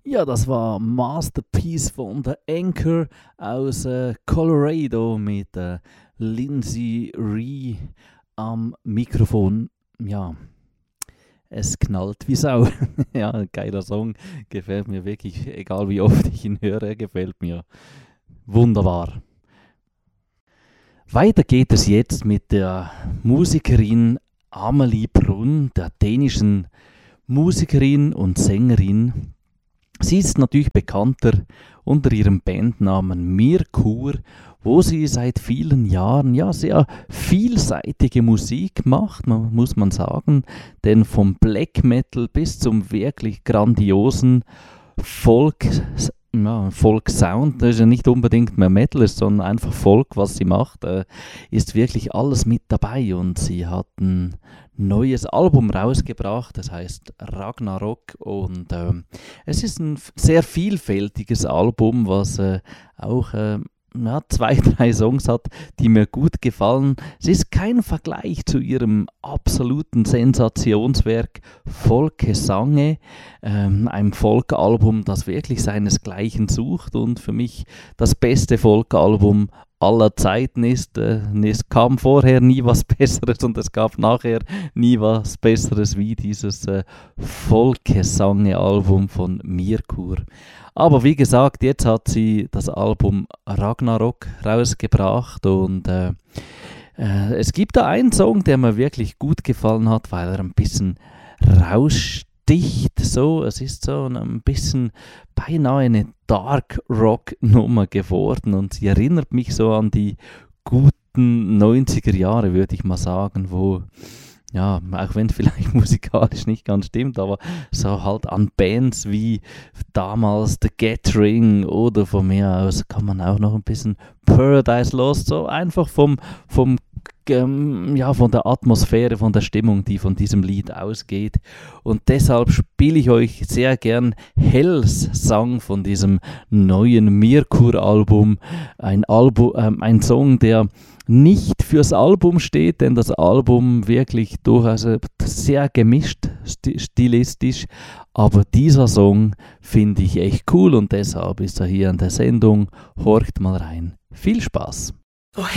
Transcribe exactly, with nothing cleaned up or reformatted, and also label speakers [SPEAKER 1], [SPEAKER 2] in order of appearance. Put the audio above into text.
[SPEAKER 1] Ja, das war Masterpiece von der Anchor aus äh, Colorado mit äh, Lindsay Ree am Mikrofon. Ja, es knallt wie Sau. Ja, ein geiler Song. Gefällt mir wirklich, egal wie oft ich ihn höre, gefällt mir wunderbar. Weiter geht es jetzt mit der Musikerin Amelie Brunn, der dänischen Musikerin und Sängerin. Sie ist natürlich bekannter unter ihrem Bandnamen Mirkur, wo sie seit vielen Jahren ja sehr vielseitige Musik macht, man, muss man sagen, denn vom Black Metal bis zum wirklich grandiosen Folk, ja, Folk Sound, das ist ja nicht unbedingt mehr Metal, sondern einfach Folk, was sie macht, äh, ist wirklich alles mit dabei und sie hat ein neues Album rausgebracht, das heißt Ragnarok und ähm, es ist ein sehr vielfältiges Album, was äh, auch äh, ja, zwei, drei Songs hat, die mir gut gefallen. Es ist kein Vergleich zu ihrem absoluten Sensationswerk Folke Sange, ähm, einem Folk-Album, das wirklich seinesgleichen sucht und für mich das beste Folk-Album aller Zeiten ist. Äh, es kam vorher nie was Besseres und es gab nachher nie was Besseres wie dieses äh, Folke-Sange-Album von Mirkur. Aber wie gesagt, jetzt hat sie das Album Ragnarok rausgebracht und äh, äh, es gibt da einen Song, der mir wirklich gut gefallen hat, weil er ein bisschen raussticht. So, es ist so ein bisschen beinahe eine Dark Rock Nummer geworden und sie erinnert mich so an die guten neunziger Jahre, würde ich mal sagen, wo ja, auch wenn es vielleicht musikalisch nicht ganz stimmt, aber so halt an Bands wie damals The Gathering oder von mir aus kann man auch noch ein bisschen Paradise Lost, so einfach vom, vom ähm, ja, von der Atmosphäre, von der Stimmung, die von diesem Lied ausgeht. Und deshalb spiele ich euch sehr gern Hells Song von diesem neuen Mirkur-Album. Ein, Albu- ähm, ein Song, der nicht fürs Album steht, denn das Album wirklich durchaus sehr gemischt stilistisch, aber dieser Song finde ich echt cool und deshalb ist er hier in der Sendung. Horcht mal rein. Viel Spaß!